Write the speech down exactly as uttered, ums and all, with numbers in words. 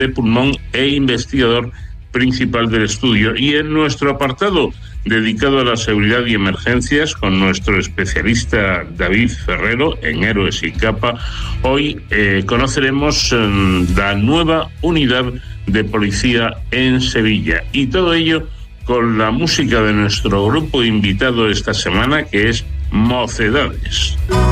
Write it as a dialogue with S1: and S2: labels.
S1: de pulmón e investigador principal del estudio. Y en nuestro apartado dedicado a la seguridad y emergencias, con nuestro especialista David Ferrero en Héroes y Capa, hoy eh, conoceremos eh, la nueva unidad de policía en Sevilla, y todo ello con la música de nuestro grupo invitado esta semana, que es Mocedades.